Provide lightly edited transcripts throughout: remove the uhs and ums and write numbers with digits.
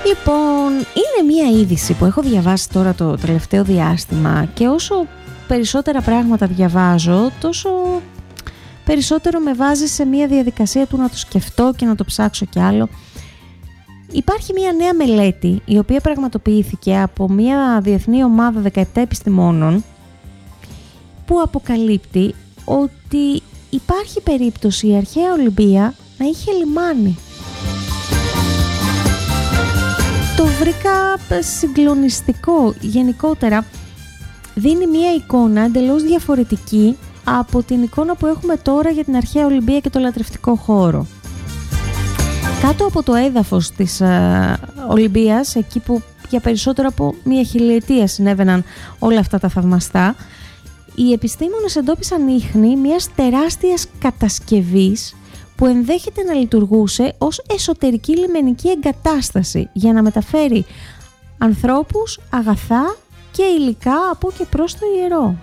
Λοιπόν, είναι μία είδηση που έχω διαβάσει τώρα το τελευταίο διάστημα και όσο περισσότερα πράγματα διαβάζω, τόσο περισσότερο με βάζει σε μία διαδικασία του να το σκεφτώ και να το ψάξω κι άλλο. Υπάρχει μία νέα μελέτη η οποία πραγματοποιήθηκε από μία διεθνή ομάδα 17 επιστημόνων που αποκαλύπτει ότι υπάρχει περίπτωση η αρχαία Ολυμπία να είχε λιμάνι. Το βρήκα συγκλονιστικό. Γενικότερα δίνει μία εικόνα εντελώς διαφορετική από την εικόνα που έχουμε τώρα για την αρχαία Ολυμπία και το λατρευτικό χώρο. Κάτω από το έδαφος της Ολυμπίας, εκεί που για περισσότερο από μία χιλιετία συνέβαιναν όλα αυτά τα θαυμαστά, οι επιστήμονες εντόπισαν ίχνη μιας τεράστιας κατασκευής που ενδέχεται να λειτουργούσε ως εσωτερική λιμενική εγκατάσταση για να μεταφέρει ανθρώπους, αγαθά και υλικά από και προς το ιερό.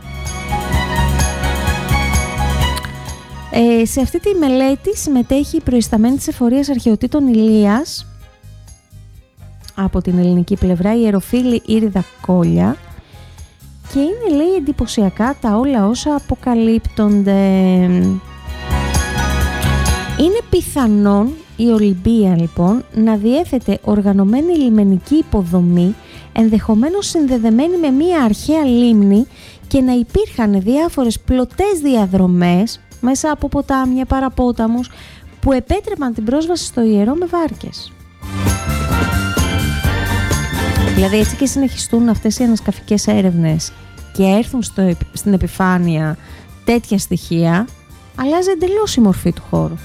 Σε αυτή τη μελέτη συμμετέχει η προϊσταμένη της εφορίας αρχαιοτήτων Ηλίας από την ελληνική πλευρά, η ιεροφίλη Ήριδα Κόλια, και είναι, λέει, εντυπωσιακά τα όλα όσα αποκαλύπτονται. Είναι πιθανόν η Ολυμπία, λοιπόν, να διέθετε οργανωμένη λιμενική υποδομή, ενδεχομένως συνδεδεμένη με μία αρχαία λίμνη, και να υπήρχαν διάφορες πλωτές διαδρομές μέσα από ποτάμια, παραπόταμους, που επέτρεπαν την πρόσβαση στο ιερό με βάρκες. Δηλαδή, έτσι και συνεχιστούν αυτές οι ανασκαφικές έρευνες και έρθουν στην επιφάνεια τέτοια στοιχεία, αλλάζει εντελώς η μορφή του χώρου.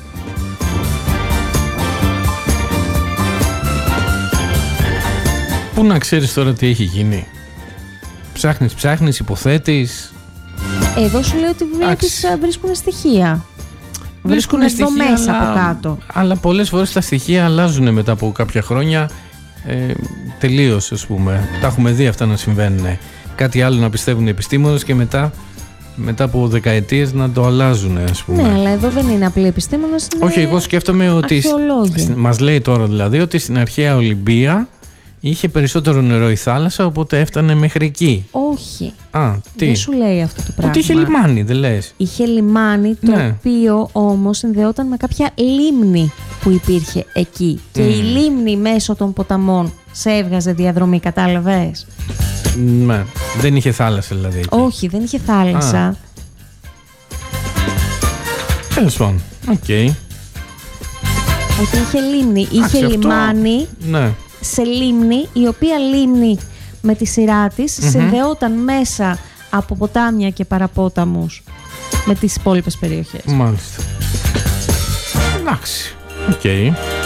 Πού να ξέρεις τώρα τι έχει γίνει? Ψάχνεις, υποθέτεις. Εδώ σου λέω ότι βρίσκουν στοιχεία. Βρίσκουν δομές από κάτω. Αλλά πολλές φορές τα στοιχεία αλλάζουν μετά από κάποια χρόνια τελείως, ας πούμε. Τα έχουμε δει αυτά να συμβαίνουν. Κάτι άλλο να πιστεύουν οι επιστήμονες και μετά από δεκαετίες να το αλλάζουν, ας πούμε. Ναι, αλλά εδώ δεν είναι απλοί επιστήμονες. Όχι, εγώ σκέφτομαι ότι μας λέει τώρα δηλαδή ότι στην αρχαία Ολυμπία είχε περισσότερο νερό η θάλασσα, οπότε έφτανε μέχρι εκεί. Όχι. Τι? Δεν σου λέει αυτό το πράγμα. Ότι είχε λιμάνι, δεν λες? Είχε λιμάνι, το οποίο όμως συνδεόταν με κάποια λίμνη που υπήρχε εκεί. Και η λίμνη μέσω των ποταμών σε έβγαζε διαδρομή, κατάλαβες? Ναι, δεν είχε θάλασσα δηλαδή εκεί. Όχι, δεν είχε θάλασσα. Τέλος πάντων, οκ. Ότι είχε λίμνη, είχε λιμάνι. Ναι. Σε λίμνη, η οποία λίμνη με τη σειρά της συνδεόταν μέσα από ποτάμια και παραπόταμους με τις υπόλοιπες περιοχές. Μάλιστα. Εντάξει. Οκ.